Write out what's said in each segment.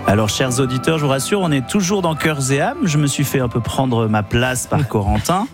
Alors, chers auditeurs, je vous rassure, on est toujours dans Cœurs et âmes. Je me suis fait un peu prendre ma place par Corentin.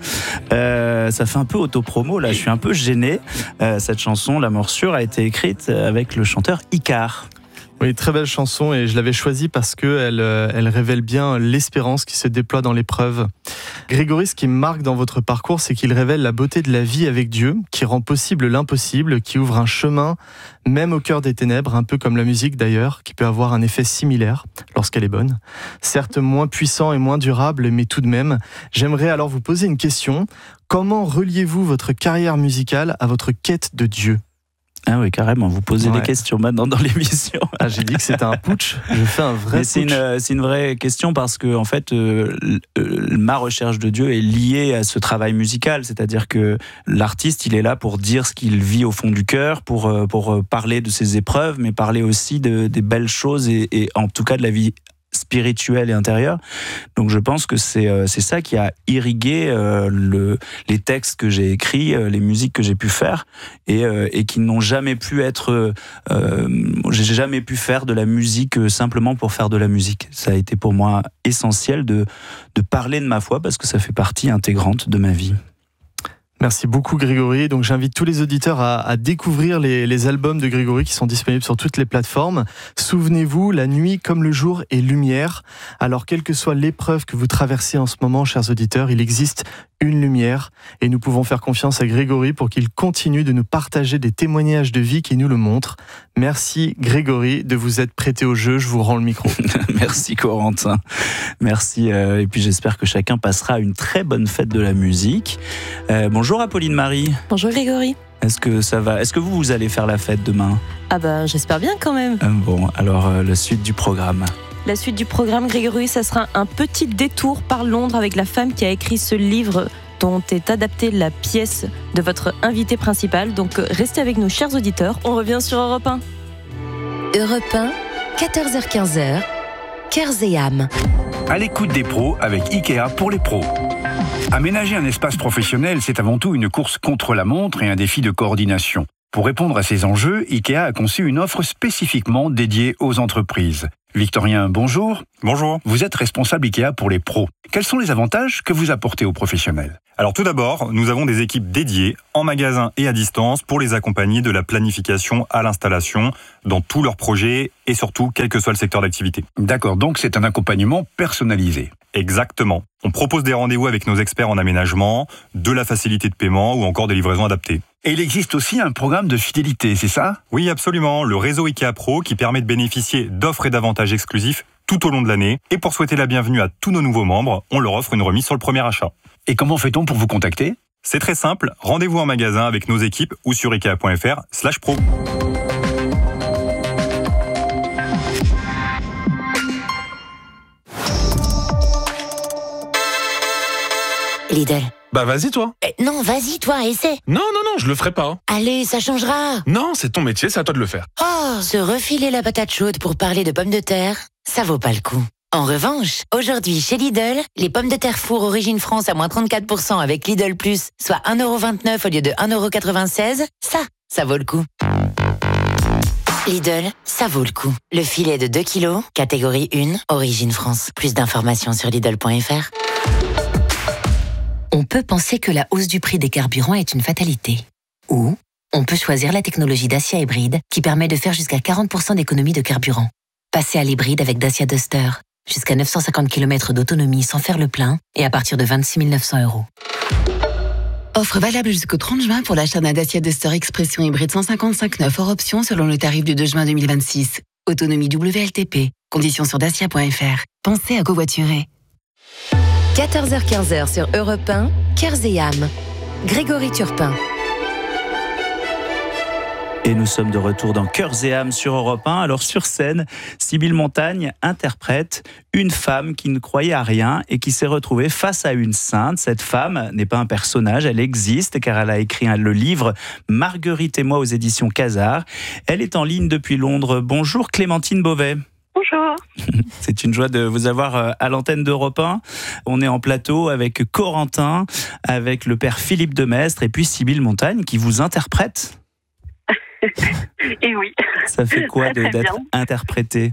Ça fait un peu autopromo, là, je suis un peu gêné. Cette chanson, La Morsure, a été écrite avec le chanteur Icare. Oui, très belle chanson et je l'avais choisie parce qu'elle révèle bien l'espérance qui se déploie dans l'épreuve. Grégory, ce qui me marque dans votre parcours, c'est qu'il révèle la beauté de la vie avec Dieu, qui rend possible l'impossible, qui ouvre un chemin, même au cœur des ténèbres, un peu comme la musique d'ailleurs, qui peut avoir un effet similaire lorsqu'elle est bonne. Certes moins puissant et moins durable, mais tout de même. J'aimerais alors vous poser une question. Comment reliez-vous votre carrière musicale à votre quête de Dieu ? Ah oui, carrément, vous posez des questions maintenant dans l'émission. Ah, j'ai dit que c'était un putsch, je fais un vrai putsch. C'est une vraie question parce que en fait, ma recherche de Dieu est liée à ce travail musical, c'est-à-dire que l'artiste, il est là pour dire ce qu'il vit au fond du cœur, pour parler de ses épreuves, mais parler aussi des belles choses et en tout cas de la vie spirituelle et intérieure. Donc je pense que c'est ça qui a irrigué les textes que j'ai écrits, les musiques que j'ai pu faire et qui n'ont jamais pu être... j'ai jamais pu faire de la musique simplement pour faire de la musique. Ça a été pour moi essentiel de parler de ma foi parce que ça fait partie intégrante de ma vie. Merci beaucoup Grégory. Donc j'invite tous les auditeurs à découvrir les albums de Grégory qui sont disponibles sur toutes les plateformes. Souvenez-vous, la nuit comme le jour est lumière. Alors quelle que soit l'épreuve que vous traversez en ce moment, chers auditeurs, il existe une lumière et nous pouvons faire confiance à Grégory pour qu'il continue de nous partager des témoignages de vie qui nous le montrent. Merci Grégory de vous être prêté au jeu. Je vous rends le micro. Merci Corentin. Merci. Et puis j'espère que chacun passera une très bonne fête de la musique. Bonjour Apolline Marie. Bonjour Grégory. Est-ce que ça va ? Est-ce que vous allez faire la fête demain ? Ah ben j'espère bien quand même. Bon, alors la suite du programme. La suite du programme, Grégory, ça sera un petit détour par Londres avec la femme qui a écrit ce livre dont est adaptée la pièce de votre invité principal. Donc restez avec nous, chers auditeurs. On revient sur Europe 1. Europe 1, 14h-15h, Cœurs et âmes. À l'écoute des pros avec Ikea pour les pros. Aménager un espace professionnel, c'est avant tout une course contre la montre et un défi de coordination. Pour répondre à ces enjeux, Ikea a conçu une offre spécifiquement dédiée aux entreprises. Victorien, bonjour. Bonjour. Vous êtes responsable Ikea pour les pros. Quels sont les avantages que vous apportez aux professionnels ? Alors tout d'abord, nous avons des équipes dédiées en magasin et à distance pour les accompagner de la planification à l'installation dans tous leurs projets et surtout quel que soit le secteur d'activité. D'accord, donc c'est un accompagnement personnalisé. Exactement. On propose des rendez-vous avec nos experts en aménagement, de la facilité de paiement ou encore des livraisons adaptées. Et il existe aussi un programme de fidélité, c'est ça ? Oui, absolument. Le réseau Ikea Pro qui permet de bénéficier d'offres et d'avantages exclusifs tout au long de l'année. Et pour souhaiter la bienvenue à tous nos nouveaux membres, on leur offre une remise sur le premier achat. Et comment fait-on pour vous contacter ? C'est très simple. Rendez-vous en magasin avec nos équipes ou sur ikea.fr/pro. Lidl. Bah vas-y toi. Non, vas-y toi, essaie. Non, je le ferai pas. Allez, ça changera. Non, c'est ton métier, c'est à toi de le faire. Oh, se refiler la patate chaude pour parler de pommes de terre, ça vaut pas le coup. En revanche, aujourd'hui chez Lidl, les pommes de terre four Origine France à moins 34% avec Lidl Plus, soit 1,29€ au lieu de 1,96€, ça vaut le coup. Lidl, ça vaut le coup. Le filet de 2 kilos, catégorie 1, Origine France. Plus d'informations sur Lidl.fr. On peut penser que la hausse du prix des carburants est une fatalité. Ou on peut choisir la technologie Dacia Hybride qui permet de faire jusqu'à 40% d'économie de carburant. Passez à l'hybride avec Dacia Duster. Jusqu'à 950 km d'autonomie sans faire le plein et à partir de 26 900€. Offre valable jusqu'au 30 juin pour l'achat d'un Dacia Duster Expression hybride 155/9 hors option selon le tarif du 2 juin 2026. Autonomie WLTP. Conditions sur dacia.fr. Pensez à covoiturer. 14h-15h sur Europe 1, Cœurs et âmes. Grégory Turpin. Et nous sommes de retour dans Cœurs et âmes sur Europe 1. Alors sur scène, Sybille Montagne interprète une femme qui ne croyait à rien et qui s'est retrouvée face à une sainte. Cette femme n'est pas un personnage, elle existe car elle a écrit le livre Marguerite et moi aux éditions Casar. Elle est en ligne depuis Londres. Bonjour Clémentine Beauvais. Bonjour. C'est une joie de vous avoir à l'antenne d'Europe 1. On est en plateau avec Corentin, avec le père Philippe Demestre et puis Sybille Montagne qui vous interprète. Et oui. Ça fait quoi d'être interprété ?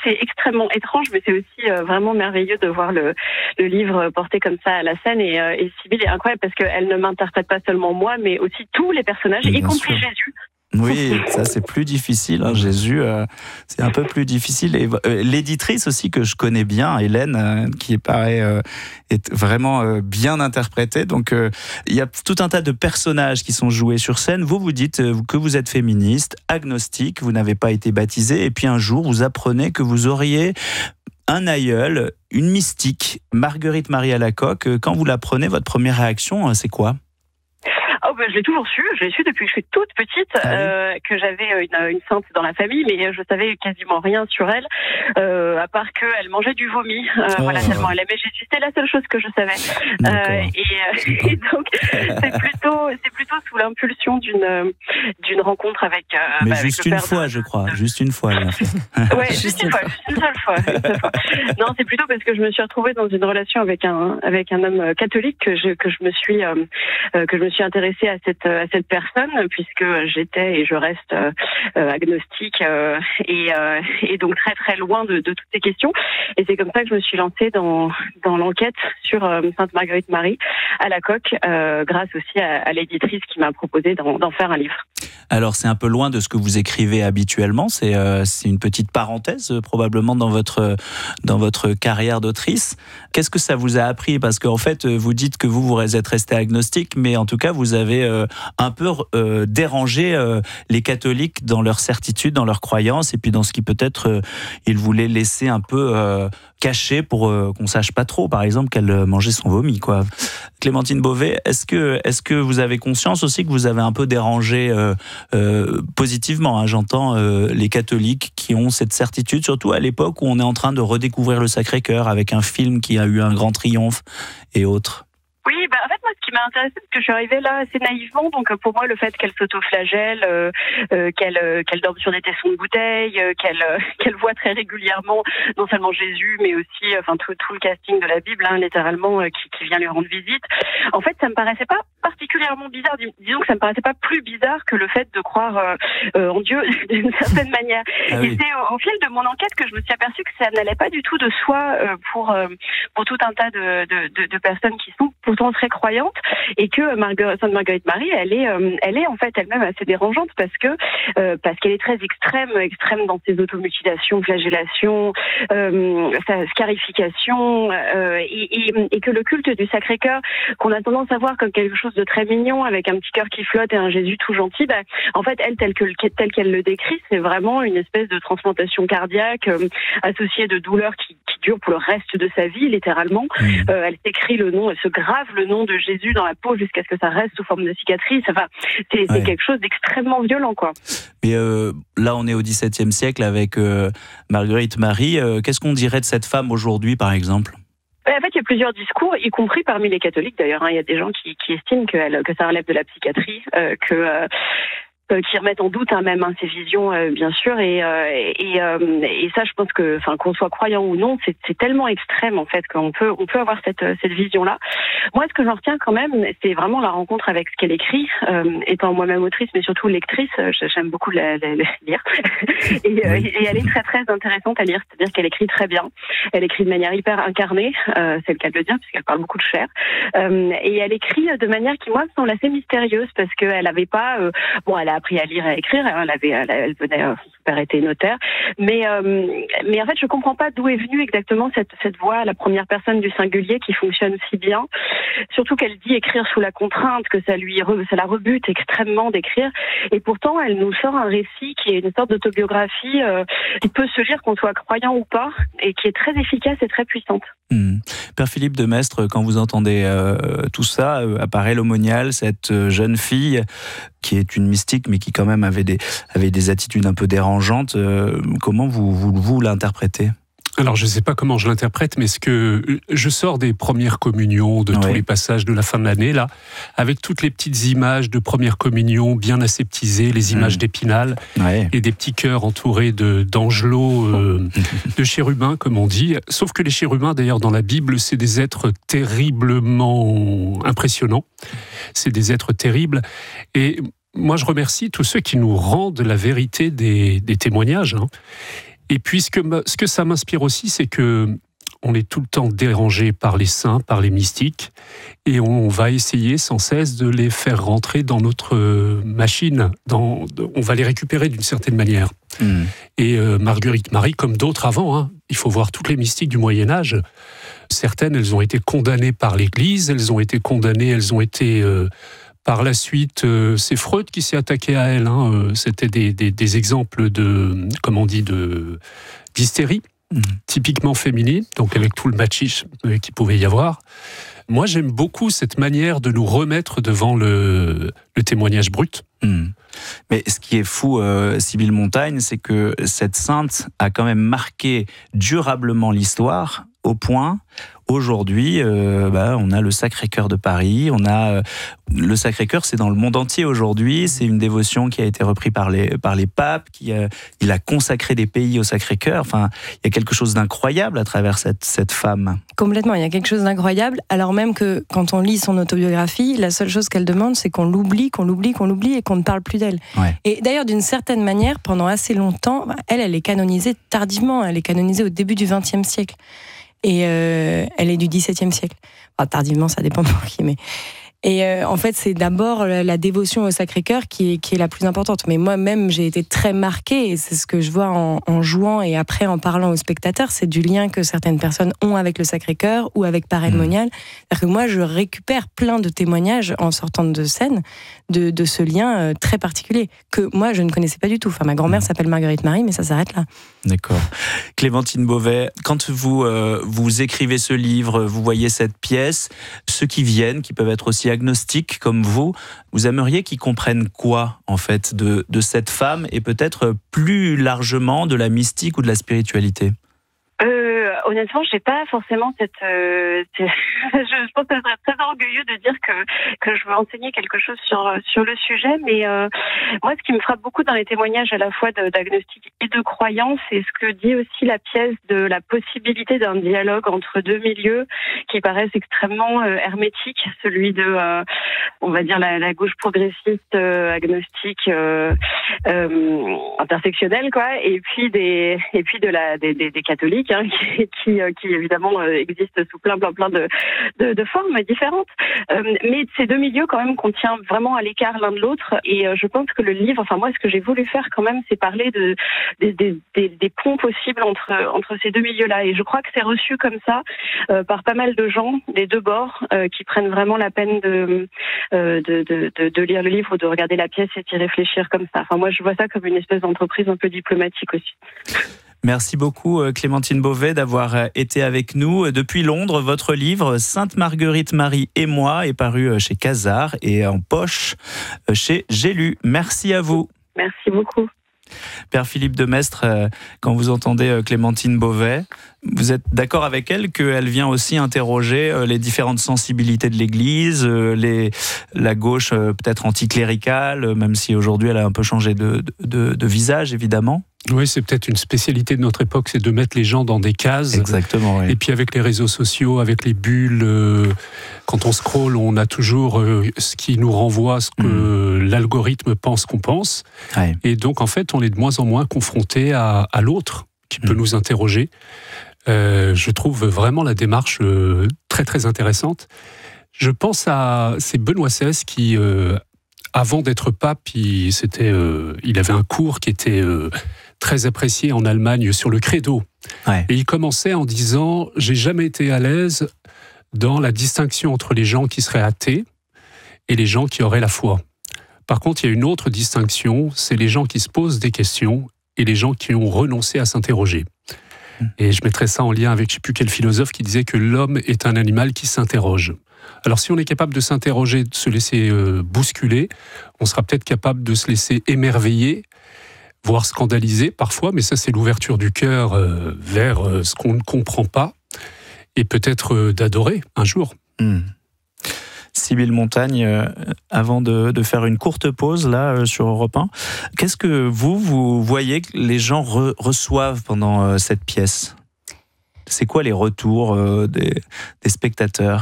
c'est extrêmement étrange, mais c'est aussi vraiment merveilleux de voir le livre porté comme ça à la scène. Et Sibylle est incroyable parce qu'elle ne m'interprète pas seulement moi, mais aussi tous les personnages, y compris Jésus. Oui, ça c'est plus difficile. Hein. Jésus, c'est un peu plus difficile. Et l'éditrice aussi que je connais bien, Hélène, qui est vraiment bien interprétée. Donc il y a tout un tas de personnages qui sont joués sur scène. Vous dites que vous êtes féministe, agnostique, vous n'avez pas été baptisée, et puis un jour vous apprenez que vous auriez un aïeul, une mystique, Marguerite Marie Alacoque. Quand vous l'apprenez, votre première réaction, c'est quoi ? Je l'ai toujours su. Je l'ai su depuis que je suis toute petite, que j'avais une sainte dans la famille, mais je savais quasiment rien sur elle, à part qu'elle mangeait du vomi. Voilà, tellement elle aimait Jésus. C'était la seule chose que je savais. Et donc, c'est plutôt sous l'impulsion d'une rencontre avec. Mais juste une fois, je crois. Juste une fois. Ouais, juste une seule fois. Non, c'est plutôt parce que je me suis retrouvée dans une relation avec un homme catholique que je me suis intéressée à cette personne, puisque j'étais et je reste agnostique et donc très très loin de toutes ces questions. Et c'est comme ça que je me suis lancée dans l'enquête sur Sainte Marguerite Marie Alacoque, grâce aussi à l'éditrice qui m'a proposé d'en faire un livre. Alors c'est un peu loin de ce que vous écrivez habituellement, c'est une petite parenthèse probablement dans votre carrière d'autrice. Qu'est-ce que ça vous a appris ? Parce qu'en fait vous dites que vous êtes resté agnostique, mais en tout cas vous avez un peu dérangé les catholiques dans leur certitude, dans leurs croyances, et puis dans ce qui peut-être ils voulaient laisser un peu caché pour qu'on sache pas trop, par exemple qu'elle mangeait son vomi, quoi. Clémentine Beauvais, est-ce que vous avez conscience aussi que vous avez un peu dérangé positivement, hein, j'entends les catholiques qui ont cette certitude, surtout à l'époque où on est en train de redécouvrir le Sacré-Cœur avec un film qui a eu un grand triomphe et autres. Oui, en fait, moi, ce qui m'a intéressée, c'est que je suis arrivée là assez naïvement. Donc, pour moi, le fait qu'elle s'autoflagelle, qu'elle dorme sur des tessons de bouteille, qu'elle voit très régulièrement non seulement Jésus, mais aussi, tout le casting de la Bible, hein, littéralement, qui vient lui rendre visite. En fait, ça me paraissait pas particulièrement bizarre. Disons que ça me paraissait pas plus bizarre que le fait de croire en Dieu d'une certaine manière. Ah, et c'est au fil de mon enquête que je me suis aperçue que ça n'allait pas du tout de soi pour tout un tas de personnes qui sont pourtant très croyante, et que Sainte Marguerite Marie, elle est en fait elle-même assez dérangeante parce qu'elle est très extrême dans ses automutilations, flagellations, sa scarification, et que le culte du Sacré-Cœur, qu'on a tendance à voir comme quelque chose de très mignon avec un petit cœur qui flotte et un Jésus tout gentil, en fait elle telle qu'elle le décrit, c'est vraiment une espèce de transplantation cardiaque associée de douleurs qui dure pour le reste de sa vie, littéralement. Elle s'écrit le nom, elle se grave le nom de Jésus dans la peau jusqu'à ce que ça reste sous forme de cicatrice. Enfin, c'est quelque chose d'extrêmement violent, quoi. Mais là, on est au XVIIe siècle avec Marguerite Marie. Qu'est-ce qu'on dirait de cette femme aujourd'hui, par exemple ? En fait, il y a plusieurs discours, y compris parmi les catholiques d'ailleurs. Il y a des gens qui estiment que ça relève de la psychiatrie, qui remettent en doute même ces visions, bien sûr, et ça, je pense que, qu'on soit croyant ou non, c'est tellement extrême en fait qu'on peut avoir cette vision-là. Moi, ce que j'en retiens quand même, c'est vraiment la rencontre avec ce qu'elle écrit, étant moi-même autrice, mais surtout lectrice. J'aime beaucoup la lire, et elle est très très intéressante à lire. C'est-à-dire qu'elle écrit très bien, elle écrit de manière hyper incarnée, c'est le cas de le dire, puisqu'elle parle beaucoup de chair, et elle écrit de manière qui moi me semble assez mystérieuse parce qu'elle avait pas, elle a appris à lire et à écrire. Elle venait, son père était notaire, mais en fait, je comprends pas d'où est venue exactement cette voix à la première personne du singulier qui fonctionne si bien. Surtout qu'elle dit écrire sous la contrainte, que ça la rebute extrêmement d'écrire, et pourtant elle nous sort un récit qui est une sorte d'autobiographie qui peut se lire qu'on soit croyant ou pas, et qui est très efficace et très puissante. Père Philippe de Maistre, quand vous entendez tout ça, apparaît l'aumoniale, cette jeune fille qui est une mystique, mais qui quand même avait des attitudes un peu dérangeantes. Comment vous l'interprétez ? Alors, je ne sais pas comment je l'interprète, mais je sors des premières communions, de tous les passages de la fin de l'année, là, avec toutes les petites images de première communion bien aseptisées, les images d'Épinal, et des petits cœurs entourés d'angelots, de chérubins, comme on dit. Sauf que les chérubins, d'ailleurs, dans la Bible, c'est des êtres terriblement impressionnants. C'est des êtres terribles. Et moi, je remercie tous ceux qui nous rendent la vérité des témoignages, hein. Et puis, ce que ça m'inspire aussi, c'est que on est tout le temps dérangé par les saints, par les mystiques, et on va essayer sans cesse de les faire rentrer dans notre machine. On va les récupérer d'une certaine manière. Et Marguerite Marie, comme d'autres avant, il faut voir toutes les mystiques du Moyen-Âge. Certaines, elles ont été condamnées par l'Église, elles ont été par la suite, c'est Freud qui s'est attaqué à elles. C'était des exemples d'hystérie. Typiquement féminine, donc avec tout le machisme qu'il pouvait y avoir. Moi, j'aime beaucoup cette manière de nous remettre devant le témoignage brut. Mais ce qui est fou, Sybille Montagne, c'est que cette sainte a quand même marqué durablement l'histoire, au point, aujourd'hui, on a le Sacré-Cœur de Paris, on a le Sacré-Cœur, c'est dans le monde entier aujourd'hui, c'est une dévotion qui a été reprise par les papes, il a consacré des pays au Sacré-Cœur, enfin, il y a quelque chose d'incroyable à travers cette femme. Complètement, il y a quelque chose d'incroyable, alors même que quand on lit son autobiographie, la seule chose qu'elle demande, c'est qu'on l'oublie et qu'on ne parle plus d'elle. Ouais. Et d'ailleurs, d'une certaine manière, pendant assez longtemps, elle est canonisée tardivement, elle est canonisée au début du XXe siècle. Et elle est du XVIIe siècle. Enfin, tardivement, ça dépend pour qui, mais... Et en fait, c'est d'abord la dévotion au Sacré-Cœur qui est la plus importante. Mais moi-même, j'ai été très marquée, et c'est ce que je vois en jouant et après en parlant aux spectateurs, c'est du lien que certaines personnes ont avec le Sacré-Cœur ou avec Paray Monial. C'est-à-dire que moi, je récupère plein de témoignages en sortant de scène de ce lien très particulier que moi, je ne connaissais pas du tout. Enfin, ma grand-mère s'appelle Marguerite Marie, mais ça s'arrête là. D'accord. Clémentine Beauvais, quand vous écrivez ce livre, vous voyez cette pièce, ceux qui viennent, qui peuvent être aussi agnostiques comme vous aimeriez qu'ils comprennent quoi, en fait, de cette femme et peut-être plus largement de la mystique ou de la spiritualité ? Honnêtement, j'ai pas forcément je pense que ça serait très orgueilleux de dire que je veux enseigner quelque chose sur le sujet, mais moi, ce qui me frappe beaucoup dans les témoignages à la fois d'agnostic et de croyance, c'est ce que dit aussi la pièce de la possibilité d'un dialogue entre deux milieux qui paraissent extrêmement hermétiques, celui de, on va dire, la gauche progressiste, agnostique, intersectionnelle, quoi, et puis des catholiques, qui évidemment existent sous plein de formes différentes. Mais ces deux milieux, quand même, qu'on tient vraiment à l'écart l'un de l'autre. Et je pense que le livre, enfin moi, ce que j'ai voulu faire quand même, c'est parler des ponts possibles entre ces deux milieux-là. Et je crois que c'est reçu comme ça par pas mal de gens des deux bords qui prennent vraiment la peine de lire le livre ou de regarder la pièce et d'y réfléchir comme ça. Enfin moi, je vois ça comme une espèce d'entreprise un peu diplomatique aussi. Merci beaucoup Clémentine Beauvais d'avoir été avec nous. Depuis Londres, votre livre « Sainte Marguerite Marie et moi » est paru chez Cazard et en poche chez J'ai lu. Merci à vous. Merci beaucoup. Père Philippe de Maistre, quand vous entendez Clémentine Beauvais, vous êtes d'accord avec elle qu'elle vient aussi interroger les différentes sensibilités de l'Église, la gauche peut-être anticléricale, même si aujourd'hui elle a un peu changé de visage évidemment? Oui, c'est peut-être une spécialité de notre époque, c'est de mettre les gens dans des cases. Exactement, oui. Et puis avec les réseaux sociaux, avec les bulles, quand on scrolle, on a toujours ce qui nous renvoie à ce que l'algorithme pense qu'on pense. Ouais. Et donc, en fait, on est de moins en moins confronté à l'autre qui peut nous interroger. Je trouve vraiment la démarche très, très intéressante. Je pense c'est Benoît XVI qui... avant d'être pape, il avait un cours qui était très apprécié en Allemagne sur le credo. Ouais. Et il commençait en disant « J'ai jamais été à l'aise dans la distinction entre les gens qui seraient athées et les gens qui auraient la foi. Par contre, il y a une autre distinction, c'est les gens qui se posent des questions et les gens qui ont renoncé à s'interroger. » Et je mettrais ça en lien avec je ne sais plus quel philosophe qui disait que l'homme est un animal qui s'interroge. Alors si on est capable de s'interroger, de se laisser bousculer, on sera peut-être capable de se laisser émerveiller, voire scandaliser parfois, mais ça c'est l'ouverture du cœur vers ce qu'on ne comprend pas, et peut-être d'adorer un jour. Sybille Montagne, avant de faire une courte pause là sur Europe 1, qu'est-ce que vous voyez que les gens reçoivent pendant cette pièce ? C'est quoi les retours des spectateurs ?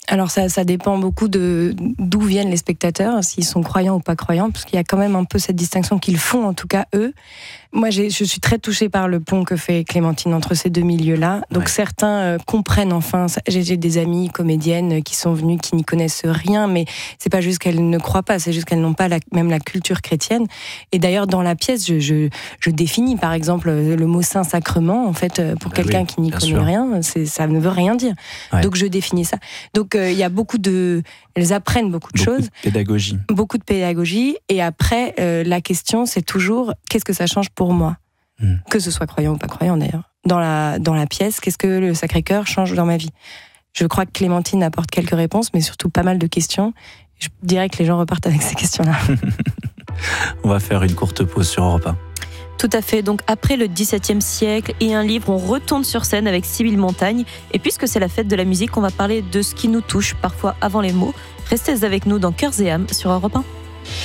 Alors ça dépend beaucoup d'où viennent les spectateurs, s'ils sont croyants ou pas croyants, parce qu'il y a quand même un peu cette distinction qu'ils font, en tout cas eux. Moi, je suis très touchée par le pont que fait Clémentine entre ces deux milieux-là. Donc certains comprennent enfin. J'ai des amies comédiennes qui sont venues, qui n'y connaissent rien, mais c'est pas juste qu'elles ne croient pas, c'est juste qu'elles n'ont pas même la culture chrétienne. Et d'ailleurs, dans la pièce, je définis, par exemple, le mot Saint-Sacrement, en fait, pour quelqu'un qui n'y connaît rien, ça ne veut rien dire. Ouais. Donc je définis ça. Donc il y a elles apprennent beaucoup de choses. Beaucoup de pédagogie. Et après, la question, c'est toujours, qu'est-ce que ça change pour moi, que ce soit croyant ou pas croyant d'ailleurs, dans la pièce, qu'est-ce que le Sacré-Cœur change dans ma vie. Je crois que Clémentine apporte quelques réponses, mais surtout pas mal de questions. Je dirais que les gens repartent avec ces questions-là. On va faire une courte pause sur Europe 1. Tout à fait, donc après le XVIIe siècle et un livre, on retourne sur scène avec Sibylle Montagne. Et puisque c'est la fête de la musique, on va parler de ce qui nous touche, parfois avant les mots. Restez avec nous dans Cœurs et âmes sur Europe 1.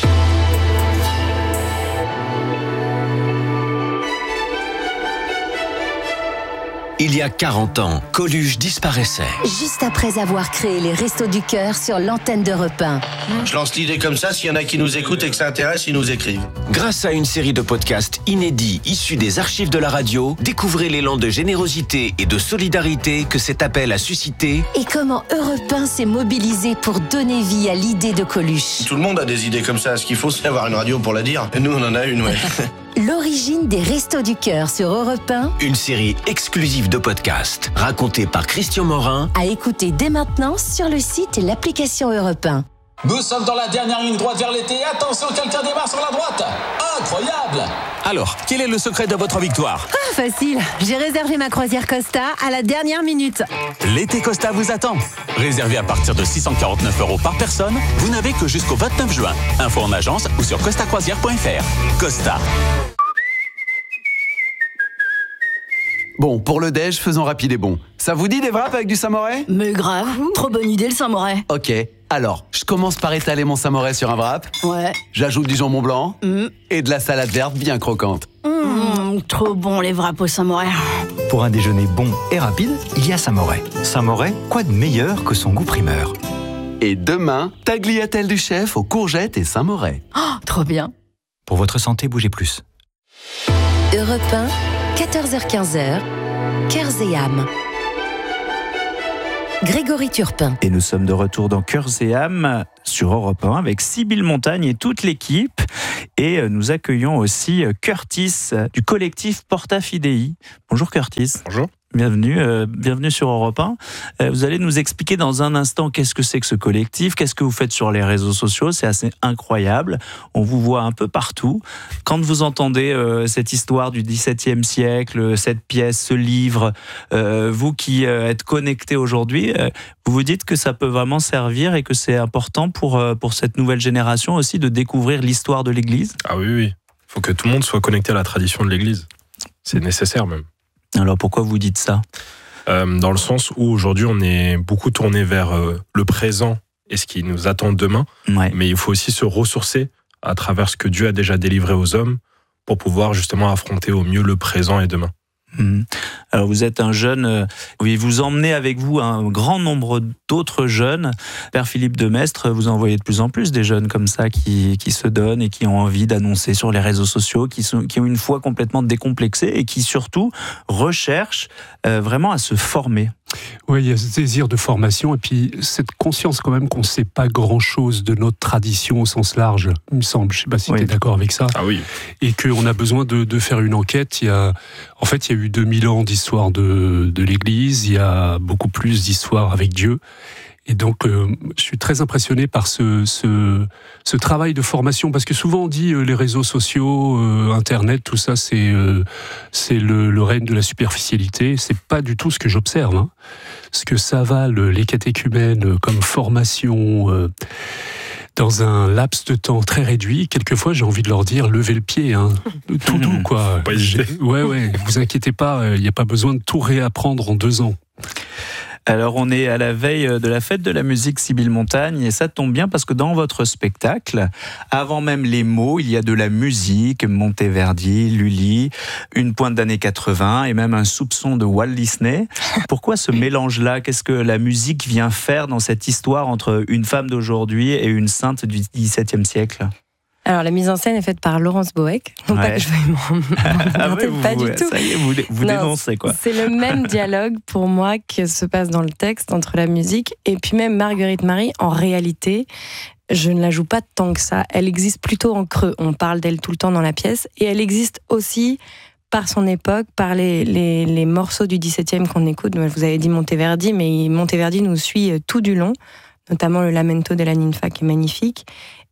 Il y a 40 ans, Coluche disparaissait. Juste après avoir créé les Restos du Cœur sur l'antenne d'Europe 1. Je lance l'idée comme ça, s'il y en a qui nous écoutent et que ça intéresse, ils nous écrivent. Grâce à une série de podcasts inédits issus des archives de la radio, découvrez l'élan de générosité et de solidarité que cet appel a suscité. Et comment Europe 1 s'est mobilisé pour donner vie à l'idée de Coluche. Tout le monde a des idées comme ça, ce qu'il faut c'est avoir une radio pour la dire. Et nous on en a une, ouais. L'origine des Restos du Cœur sur Europe 1. Une série exclusive de podcasts, racontée par Christian Morin. À écouter dès maintenant sur le site et l'application Europe 1. Nous sommes dans la dernière ligne droite vers l'été. Attention, quelqu'un démarre sur la droite. Incroyable! Alors, quel est le secret de votre victoire? Facile. J'ai réservé ma croisière Costa à la dernière minute. L'été Costa vous attend. Réservé à partir de 649 € par personne, vous n'avez que jusqu'au 29 juin. Info en agence ou sur costacroisière.fr. Costa. Bon, pour le déj, faisons rapide et bon. Ça vous dit des wraps avec du samouraï? Mais grave, trop bonne idée le samouraï. Ok, alors, je commence par étaler mon samouraï sur un wrap. Ouais. J'ajoute du jambon blanc et de la salade verte bien croquante. Trop bon les wraps au samouraï. Pour un déjeuner bon et rapide, il y a Samouraï. Samouraï, quoi de meilleur que son goût primeur? Et demain, tagliatelle du chef aux courgettes et Saint-Moret. Oh, trop bien. Pour votre santé, bougez plus. Europe 1, 14h-15h, Cœurs et âmes. Grégory Turpin. Et nous sommes de retour dans Cœurs et âmes sur Europe 1 avec Sibylle Montagne et toute l'équipe. Et nous accueillons aussi Curtis du collectif Porta Fidei. Bonjour Curtis. Bonjour. Bienvenue sur Europe 1. Vous allez nous expliquer dans un instant qu'est-ce que c'est que ce collectif, qu'est-ce que vous faites sur les réseaux sociaux, c'est assez incroyable. On vous voit un peu partout. Quand vous entendez cette histoire du XVIIe siècle, cette pièce, ce livre, vous qui êtes connectés aujourd'hui, vous vous dites que ça peut vraiment servir et que c'est important pour cette nouvelle génération aussi de découvrir l'histoire de l'Église? Ah oui. Il faut que tout le monde soit connecté à la tradition de l'Église. C'est nécessaire même. Alors pourquoi vous dites ça? Dans le sens où aujourd'hui on est beaucoup tourné vers le présent et ce qui nous attend demain, mais il faut aussi se ressourcer à travers ce que Dieu a déjà délivré aux hommes pour pouvoir justement affronter au mieux le présent et demain. Alors vous êtes un jeune, vous emmenez avec vous un grand nombre d'autres jeunes. Père Philippe de Maistre, vous en voyez de plus en plus des jeunes comme ça qui se donnent et qui ont envie d'annoncer sur les réseaux sociaux, qui ont une foi complètement décomplexée et qui surtout recherchent vraiment à se former. Oui, il y a ce désir de formation et puis cette conscience quand même qu'on ne sait pas grand-chose de notre tradition au sens large, il me semble. Je ne sais pas si tu es d'accord avec ça. Ah oui. Et qu'on a besoin de faire une enquête. Il y a eu 2000 ans d'histoire de l'Église, il y a beaucoup plus d'histoire avec Dieu. Et donc, je suis très impressionné par ce travail de formation, parce que souvent on dit les réseaux sociaux, Internet, tout ça, c'est le règne de la superficialité. C'est pas du tout ce que j'observe. Hein. Ce que ça valent les catéchumènes comme formation dans un laps de temps très réduit, quelquefois j'ai envie de leur dire levez le pied, hein. Tout doux quoi. Pas hésiter. Ouais, vous inquiétez pas, il n'y a pas besoin de tout réapprendre en 2 ans. Alors on est à la veille de la fête de la musique Sybille Montagne et ça tombe bien parce que dans votre spectacle, avant même les mots, il y a de la musique, Monteverdi, Lully, une pointe d'années 80 et même un soupçon de Walt Disney. Pourquoi ce mélange-là ? Qu'est-ce que la musique vient faire dans cette histoire entre une femme d'aujourd'hui et une sainte du XVIIe siècle ? Alors, la mise en scène est faite par Laurence Boeck. Non pas que je veuille m'en pas du tout. Ça y est, vous dénoncez, quoi. C'est le même dialogue pour moi qui se passe dans le texte entre la musique et puis même Marguerite Marie. En réalité, je ne la joue pas tant que ça. Elle existe plutôt en creux. On parle d'elle tout le temps dans la pièce et elle existe aussi par son époque, par les morceaux du XVIIe qu'on écoute. Vous avez dit Monteverdi, mais Monteverdi nous suit tout du long, notamment le Lamento della Ninfa qui est magnifique.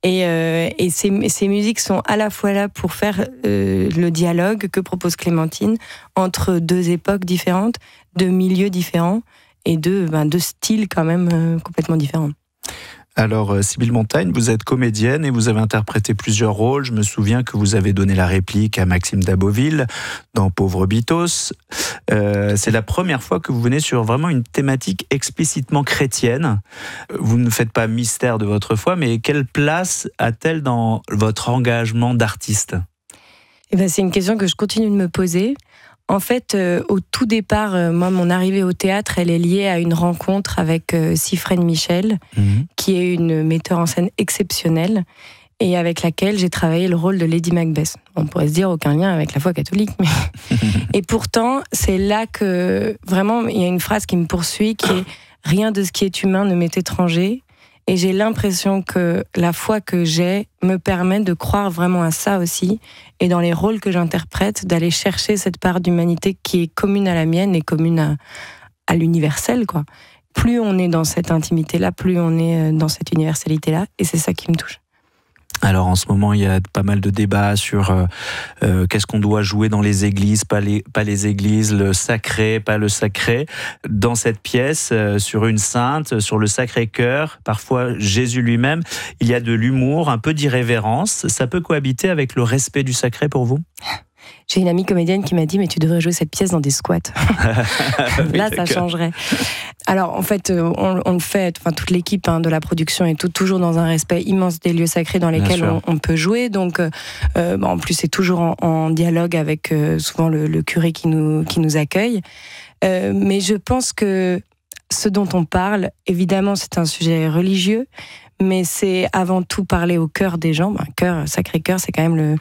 Et ces musiques sont à la fois là pour faire le dialogue que propose Clémentine entre deux époques différentes, deux milieux différents et deux styles quand même complètement différents. Alors, Sybille Montagne, vous êtes comédienne et vous avez interprété plusieurs rôles. Je me souviens que vous avez donné la réplique à Maxime Daboville dans Pauvre Bitos. C'est la première fois que vous venez sur vraiment une thématique explicitement chrétienne. Vous ne faites pas mystère de votre foi, mais quelle place a-t-elle dans votre engagement d'artiste ? C'est une question que je continue de me poser. En fait, au tout départ, moi, mon arrivée au théâtre, elle est liée à une rencontre avec Cyfrène Michel, qui est une metteur en scène exceptionnelle et avec laquelle j'ai travaillé le rôle de Lady Macbeth. On pourrait se dire aucun lien avec la foi catholique, mais... Et pourtant, c'est là que, vraiment, il y a une phrase qui me poursuit, qui est « Rien de ce qui est humain ne m'est étranger ». Et j'ai l'impression que la foi que j'ai me permet de croire vraiment à ça aussi. Et dans les rôles que j'interprète, d'aller chercher cette part d'humanité qui est commune à la mienne et commune à l'universel, quoi. Plus on est dans cette intimité-là, plus on est dans cette universalité-là. Et c'est ça qui me touche. Alors en ce moment, il y a pas mal de débats sur qu'est-ce qu'on doit jouer dans les églises, pas les églises, le sacré, pas le sacré. Dans cette pièce, sur une sainte, sur le Sacré-Cœur, parfois Jésus lui-même, il y a de l'humour, un peu d'irrévérence. Ça peut cohabiter avec le respect du sacré pour vous ? J'ai une amie comédienne qui m'a dit « Mais tu devrais jouer cette pièce dans des squats. » Là, ça changerait. Alors, en fait, on le fait, toute l'équipe de la production est toujours dans un respect immense des lieux sacrés dans lesquels on peut jouer. Donc, en plus, c'est toujours en dialogue avec souvent le curé qui nous accueille. Mais je pense que ce dont on parle, évidemment, c'est un sujet religieux, mais c'est avant tout parler au cœur des gens. Sacré-Cœur, c'est quand même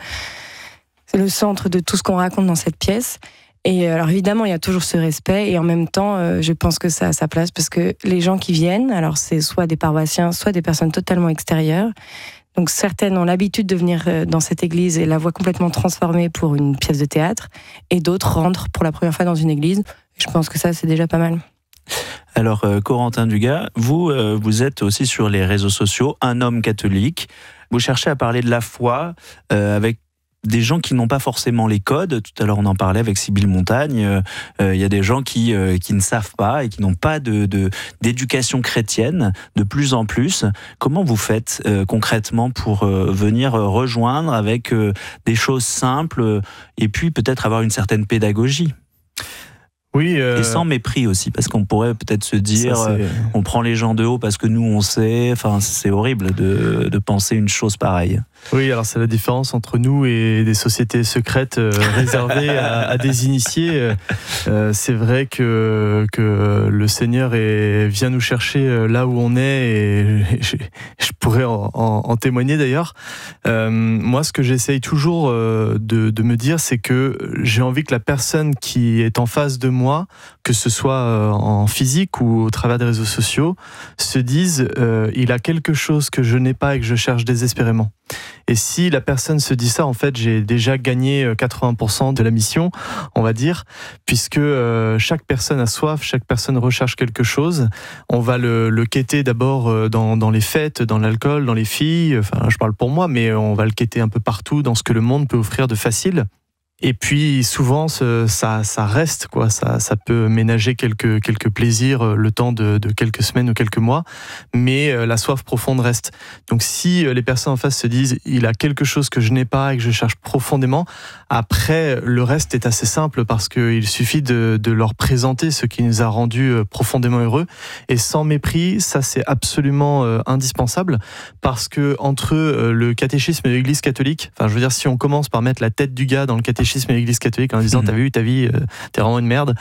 le centre de tout ce qu'on raconte dans cette pièce. Et alors évidemment, il y a toujours ce respect et en même temps, je pense que ça a sa place parce que les gens qui viennent, alors c'est soit des paroissiens, soit des personnes totalement extérieures. Donc certaines ont l'habitude de venir dans cette église et la voient complètement transformée pour une pièce de théâtre et d'autres rentrent pour la première fois dans une église. Je pense que ça, c'est déjà pas mal. Alors, Corentin Dugas, vous êtes aussi sur les réseaux sociaux, un homme catholique. Vous cherchez à parler de la foi avec des gens qui n'ont pas forcément les codes. Tout à l'heure, on en parlait avec Sybille Montagne. Il y a des gens qui ne savent pas et qui n'ont pas d'éducation chrétienne de plus en plus. Comment vous faites concrètement pour venir rejoindre avec des choses simples et puis peut-être avoir une certaine pédagogie ? Oui, et sans mépris aussi, parce qu'on pourrait peut-être se dire on prend les gens de haut parce que nous on sait, c'est horrible de penser une chose pareille. Oui, alors c'est la différence entre nous et des sociétés secrètes réservées à des initiés. C'est vrai que le Seigneur vient nous chercher là où on est et je pourrais en témoigner d'ailleurs. Moi, ce que j'essaye toujours de me dire, c'est que j'ai envie que la personne qui est en face de moi, que ce soit en physique ou au travers des réseaux sociaux, se dise il a quelque chose que je n'ai pas et que je cherche désespérément. Et si la personne se dit ça, en fait, j'ai déjà gagné 80% de la mission, on va dire, puisque chaque personne a soif, chaque personne recherche quelque chose. On va le quêter d'abord dans les fêtes, dans l'alcool, dans les filles. Enfin, je parle pour moi, mais on va le quêter un peu partout dans ce que le monde peut offrir de facile. Et puis souvent ça reste quoi, ça peut ménager quelques plaisirs le temps de quelques semaines ou quelques mois, mais la soif profonde reste. Donc si les personnes en face se disent il a quelque chose que je n'ai pas et que je cherche profondément, après le reste est assez simple parce qu'il suffit de leur présenter ce qui nous a rendus profondément heureux, et sans mépris, ça c'est absolument indispensable, parce que entre le catéchisme de l'Église catholique, enfin je veux dire, si on commence par mettre la tête du gars dans le catéchisme et l'Église catholique en disant t'as vu ta vie, t'es vraiment une merde,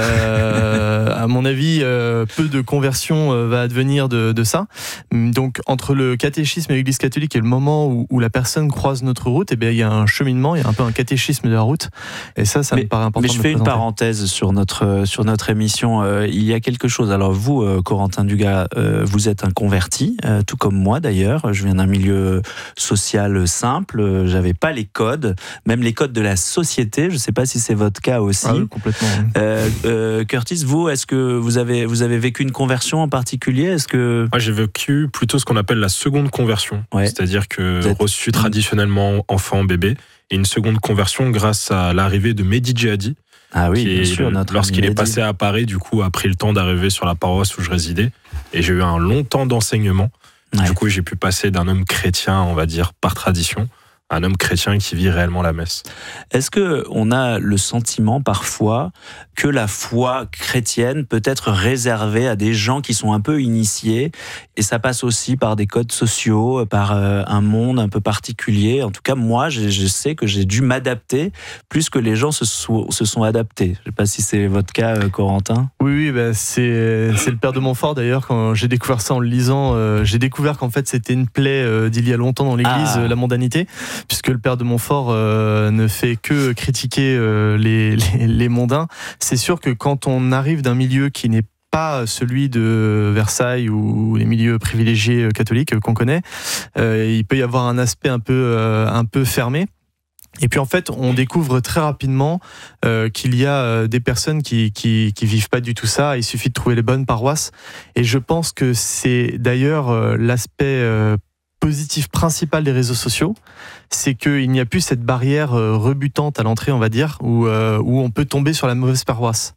à mon avis peu de conversion va advenir de ça. Donc entre le catéchisme et l'Église catholique et le moment où la personne croise notre route, il y a un cheminement, il y a un peu un catéchisme de la route, et ça me paraît important. Mais je fais une parenthèse sur notre émission. Il y a quelque chose. Alors vous, Corentin Dugas, vous êtes un converti, tout comme moi d'ailleurs. Je viens d'un milieu social simple, j'avais pas les codes, même les codes de la société. Je ne sais pas si c'est votre cas aussi. Ah oui, complètement. Curtis, vous, est-ce que vous avez vécu une conversion en particulier? Est-ce que... Moi, j'ai vécu plutôt ce qu'on appelle la seconde conversion. Ouais. C'est-à-dire que reçu traditionnellement enfant, bébé, et une seconde conversion grâce à l'arrivée de Mehdi Djihadi. Ah oui, bien sûr. Lorsqu'il est passé à Paris, du coup, a pris le temps d'arriver sur la paroisse où je résidais. Et j'ai eu un long temps d'enseignement. Ouais. Du coup, j'ai pu passer d'un homme chrétien, on va dire, par tradition, un homme chrétien qui vit réellement la messe. Est-ce qu'on a le sentiment parfois que la foi chrétienne peut être réservée à des gens qui sont un peu initiés, et ça passe aussi par des codes sociaux, par un monde un peu particulier? En tout cas, moi, je sais que j'ai dû m'adapter plus que les gens se sont adaptés. Je ne sais pas si c'est votre cas, Corentin. Oui, c'est le père de Montfort d'ailleurs. Quand j'ai découvert ça en le lisant, j'ai découvert qu'en fait c'était une plaie d'il y a longtemps dans l'Église, la mondanité, puisque le père de Montfort ne fait que critiquer les mondains. C'est sûr que quand on arrive d'un milieu qui n'est pas celui de Versailles ou les milieux privilégiés catholiques qu'on connaît, il peut y avoir un aspect un peu fermé. Et puis en fait, on découvre très rapidement qu'il y a des personnes qui vivent pas du tout ça. Il suffit de trouver les bonnes paroisses. Et je pense que c'est d'ailleurs l'aspect positif principal des réseaux sociaux, c'est qu'il n'y a plus cette barrière rebutante à l'entrée, on va dire, où on peut tomber sur la mauvaise paroisse.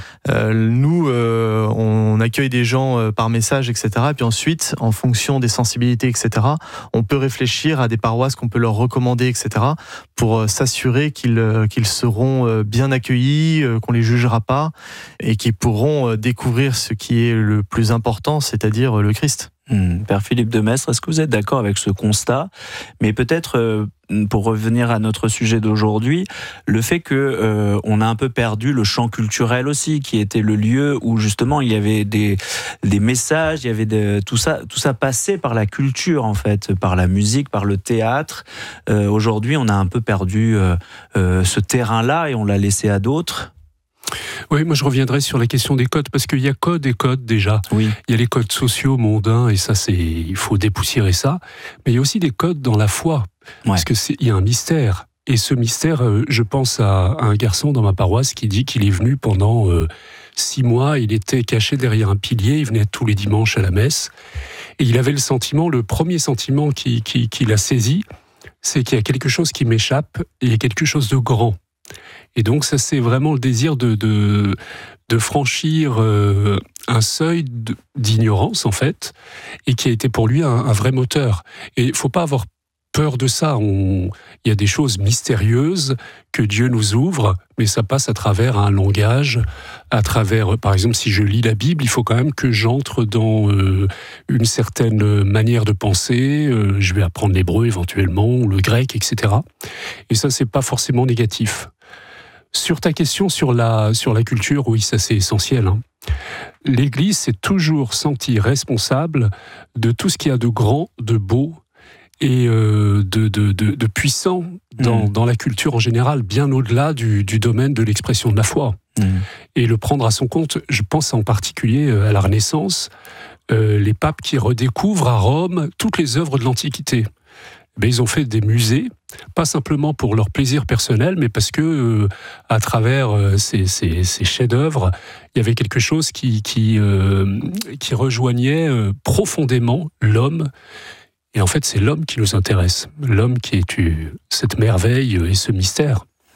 Nous, on accueille des gens par message, etc. Et puis ensuite, en fonction des sensibilités, etc., on peut réfléchir à des paroisses qu'on peut leur recommander, etc., pour s'assurer qu'ils seront bien accueillis, qu'on les jugera pas, et qu'ils pourront découvrir ce qui est le plus important, c'est-à-dire le Christ. Père Philippe de Maistre, est-ce que vous êtes d'accord avec ce constat? Mais peut-être, pour revenir à notre sujet d'aujourd'hui, le fait que on a un peu perdu le champ culturel aussi, qui était le lieu où justement il y avait des messages, il y avait tout ça passait par la culture en fait, par la musique, par le théâtre. Aujourd'hui, on a un peu perdu ce terrain-là et on l'a laissé à d'autres. Oui, moi je reviendrai sur la question des codes, parce qu'il y a codes et codes déjà. Oui. Il y a les codes sociaux, mondains, et ça, il faut dépoussiérer ça. Mais il y a aussi des codes dans la foi, parce qu'il y a un mystère. Et ce mystère, je pense à un garçon dans ma paroisse qui dit qu'il est venu pendant 6 mois, il était caché derrière un pilier, il venait tous les dimanches à la messe, et il avait le premier sentiment qu'il a saisi, c'est qu'il y a quelque chose qui m'échappe, et il y a quelque chose de grand. Et donc ça, c'est vraiment le désir de franchir un seuil d'ignorance, en fait, et qui a été pour lui un vrai moteur. Et il ne faut pas avoir peur de ça. Il y a des choses mystérieuses que Dieu nous ouvre, mais ça passe à travers un langage, à travers, par exemple, si je lis la Bible, il faut quand même que j'entre dans une certaine manière de penser. Je vais apprendre l'hébreu éventuellement, ou le grec, etc. Et ça, c'est pas forcément négatif. Sur ta question sur la culture, oui, ça c'est essentiel. L'Église s'est toujours sentie responsable de tout ce qu'il y a de grand, de beau et de puissant dans la culture en général, bien au-delà du domaine de l'expression de la foi. Et le prendre à son compte, je pense en particulier à la Renaissance, les papes qui redécouvrent à Rome toutes les œuvres de l'Antiquité. Ils ont fait des musées, pas simplement pour leur plaisir personnel, mais parce que à travers ces chefs-d'œuvre, il y avait quelque chose qui rejoignait profondément l'homme. Et en fait, c'est l'homme qui nous intéresse, l'homme qui est cette merveille et ce mystère.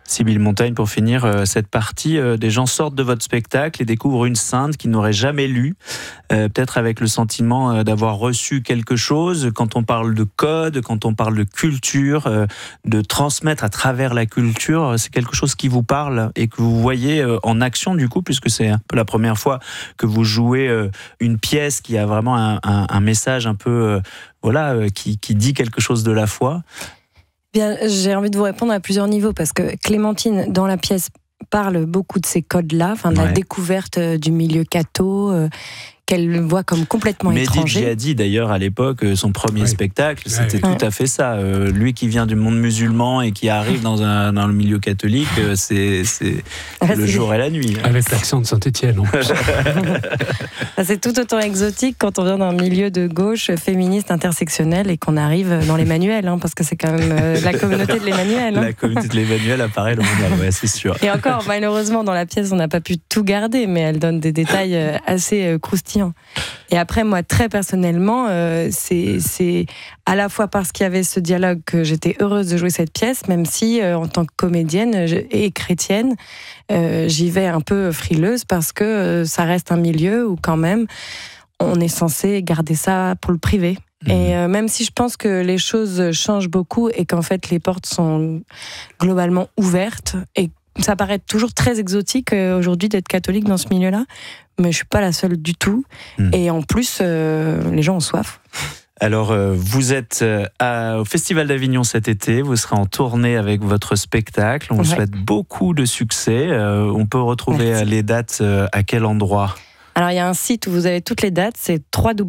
Sibylle Montaigne, pour finir cette partie, des gens sortent de votre spectacle et découvrent une sainte qu'ils n'auraient jamais lue, peut-être avec le sentiment d'avoir reçu quelque chose. Quand on parle de code, quand on parle de culture, de transmettre à travers la culture, c'est quelque chose qui vous parle et que vous voyez en action du coup, puisque c'est un peu la première fois que vous jouez une pièce qui a vraiment un message un peu, qui dit quelque chose de la foi. Bien, j'ai envie de vous répondre à plusieurs niveaux, parce que Clémentine, dans la pièce, parle beaucoup de ces codes-là, de la découverte du milieu catho, qu'elle voit comme complètement étranger. Mehdi Djihadi, d'ailleurs, à l'époque, son premier spectacle, c'était tout à fait ça. Lui qui vient du monde musulman et qui arrive dans le milieu catholique, c'est le jour et la nuit. Avec l'accent de Saint-Étienne. C'est tout autant exotique quand on vient d'un milieu de gauche, féministe, intersectionnel, et qu'on arrive dans l'Emmanuel, parce que c'est quand même la communauté de l'Emmanuel. La communauté de l'Emmanuel apparaît le mondial, c'est sûr. Et encore, malheureusement, dans la pièce, on n'a pas pu tout garder, mais elle donne des détails assez croustillants. Et après, moi, très personnellement, c'est à la fois parce qu'il y avait ce dialogue que j'étais heureuse de jouer cette pièce, même si, en tant que comédienne et chrétienne, j'y vais un peu frileuse, parce que ça reste un milieu où, quand même, on est censé garder ça pour le privé. Et même si je pense que les choses changent beaucoup et qu'en fait, les portes sont globalement ouvertes, et ça paraît toujours très exotique aujourd'hui d'être catholique dans ce milieu-là, mais je suis pas la seule du tout. Et en plus, les gens ont soif. Alors, vous êtes au Festival d'Avignon cet été, vous serez en tournée avec votre spectacle. On vous souhaite beaucoup de succès. On peut retrouver les dates à quel endroit ? Alors, il y a un site où vous avez toutes les dates, c'est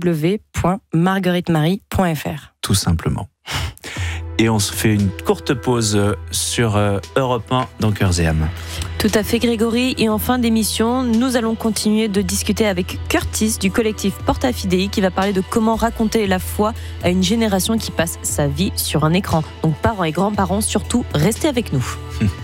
www.margueritemarie.fr. Tout simplement. Et on se fait une courte pause sur Europe 1 dans Cœurs et âmes. Tout à fait, Grégory. Et en fin d'émission, nous allons continuer de discuter avec Curtis du collectif Porta Fidei, qui va parler de comment raconter la foi à une génération qui passe sa vie sur un écran. Donc parents et grands-parents, surtout, restez avec nous.